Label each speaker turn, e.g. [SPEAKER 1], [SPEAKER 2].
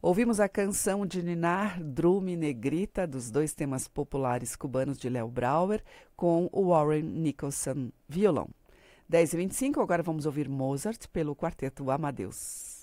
[SPEAKER 1] Ouvimos a canção de Ninar Drum e Negrita, dos dois temas populares cubanos de Léo Brauer, com o Warren Nicholson violão. 10h25, agora vamos ouvir Mozart pelo quarteto Amadeus.